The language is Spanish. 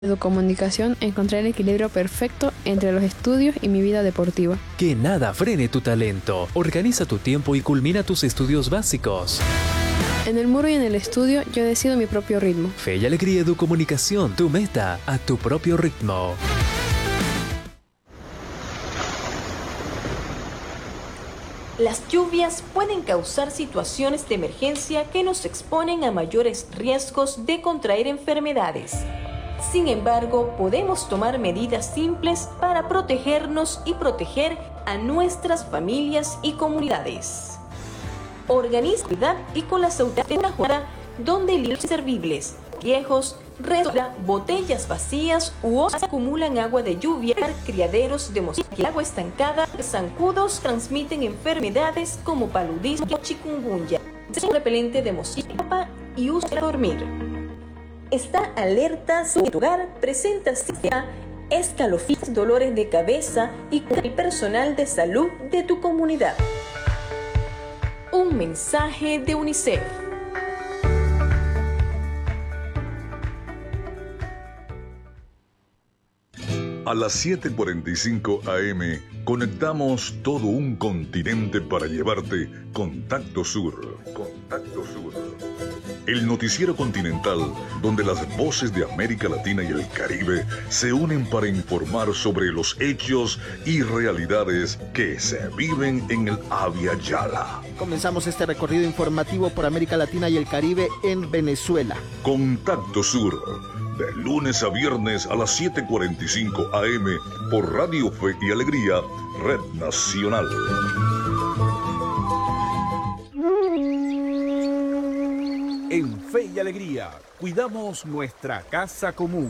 Comunicación encontré el equilibrio perfecto entre los estudios y mi vida deportiva. Que nada frene tu talento. Organiza tu tiempo y culmina tus estudios básicos. En el muro y en el estudio yo decido mi propio ritmo. Fe y Alegría Educomunicación, tu meta a tu propio ritmo. Las lluvias pueden causar situaciones de emergencia que nos exponen a mayores riesgos de contraer enfermedades. Sin embargo, podemos tomar medidas simples para protegernos y proteger a nuestras familias y comunidades. Organiza y con las autoridades donde libros inservibles, viejos, botellas vacías u otras acumulan agua de lluvia, criaderos de mosquitos y agua estancada, zancudos transmiten enfermedades como paludismo o chikungunya, repelente de mosquitos y uso para dormir. Está alerta si tu hogar presenta escalofríos, dolores de cabeza y con el personal de salud de tu comunidad. Un mensaje de UNICEF. A las 7:45 AM conectamos todo un continente para llevarte Contacto Sur. Contacto Sur. El noticiero continental donde las voces de América Latina y el Caribe se unen para informar sobre los hechos y realidades que se viven en el Abya Yala. Comenzamos este recorrido informativo por América Latina y el Caribe en Venezuela. Contacto Sur. De lunes a viernes a las 7:45 AM por Radio Fe y Alegría, Red Nacional. En Fe y Alegría, cuidamos nuestra casa común.